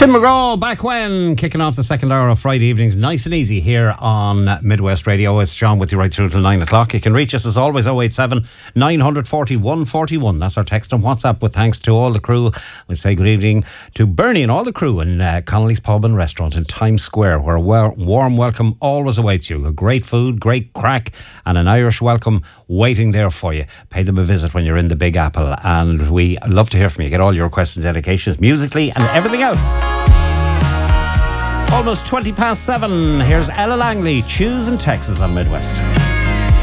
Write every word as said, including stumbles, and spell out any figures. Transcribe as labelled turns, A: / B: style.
A: Tim McGraw, back when, kicking off the second hour of Friday evenings, nice and easy here on Midwest Radio. It's John with you right through till nine o'clock. You can reach us as always, oh eight seven, nine four oh, one four one. That's our text on WhatsApp, with thanks to all the crew. We say good evening to Bernie and all the crew in uh, Connolly's Pub and Restaurant in Times Square, where a well, warm welcome always awaits you. A great food, great crack, and an Irish welcome waiting there for you. Pay them a visit when you're in the Big Apple, and we love to hear from you. Get all your requests and dedications, musically and everything else. Almost twenty past seven. Here's Ella Langley, Choosing Texas on Midwest.